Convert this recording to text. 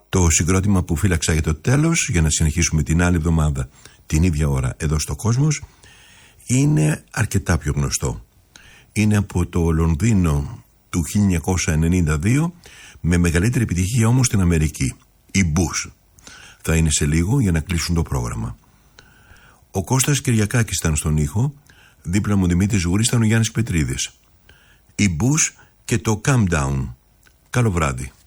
Το συγκρότημα που φύλαξα για το τέλος, για να συνεχίσουμε την άλλη εβδομάδα την ίδια ώρα εδώ στο Κόσμος, είναι αρκετά πιο γνωστό. Είναι από το Λονδίνο του 1992, με μεγαλύτερη επιτυχία όμως στην Αμερική. Οι Bush. Θα είναι σε λίγο για να κλείσουν το πρόγραμμα. Ο Κώστας Κυριακάκης ήταν στον ήχο, δίπλα μου Δημήτρης Γουρής ήταν ο Γιάννης Πετρίδης. Οι Bush και το Calm Down. Καλό βράδυ.